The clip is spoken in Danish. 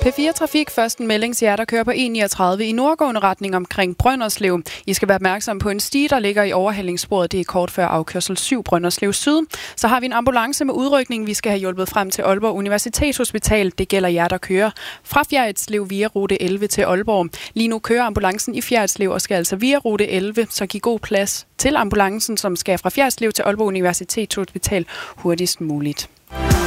P4 Trafik, først en melding til jer, der kører på E39 i nordgående retning omkring Brønderslev. I skal være opmærksom på en stige, der ligger i overhalingssporet. Det er kort før afkørsel 7 Brønderslev Syd. Så har vi en ambulance med udrykning, vi skal have hjulpet frem til Aalborg Universitetshospital. Det gælder jer, der kører fra Fjerritslev via rute 11 til Aalborg. Lige nu kører ambulancen i Fjerritslev og skal altså via rute 11, så giv god plads til ambulancen, som skal fra Fjerritslev til Aalborg Universitetshospital hurtigst muligt.